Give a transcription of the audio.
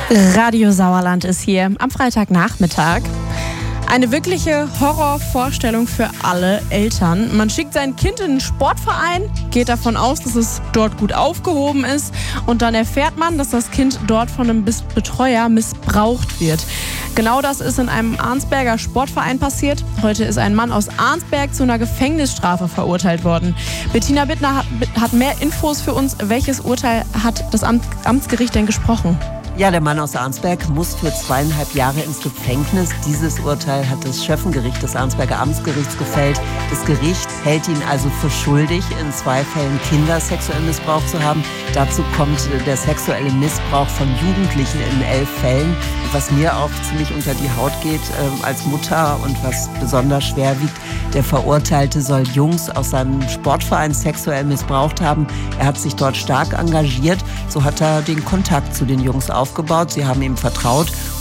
Radio Sauerland ist hier am Freitagnachmittag. Eine wirkliche Horrorvorstellung für alle Eltern. Man schickt sein Kind in einen Sportverein, geht davon aus, dass es dort gut aufgehoben ist und dann erfährt man, dass das Kind dort von einem Betreuer missbraucht wird. Genau das ist in einem Arnsberger Sportverein passiert. Heute ist ein Mann aus Arnsberg zu einer Gefängnisstrafe verurteilt worden. Bettina Bittner hat mehr Infos für uns. Welches Urteil hat das Amtsgericht denn gesprochen? Ja, der Mann aus Arnsberg muss für 2,5 Jahre ins Gefängnis. Dieses Urteil hat das Schöffengericht des Arnsberger Amtsgerichts gefällt. Das Gericht hält ihn also für schuldig, in 2 Fällen Kinder sexuell missbraucht zu haben. Dazu kommt der sexuelle Missbrauch von Jugendlichen in 11 Fällen. Was mir auch ziemlich unter die Haut geht als Mutter und was besonders schwer wiegt, der Verurteilte soll Jungs aus seinem Sportverein sexuell missbraucht haben. Er hat sich dort stark engagiert. So hat er den Kontakt zu den Jungs aufgebaut. Sie haben ihm vertraut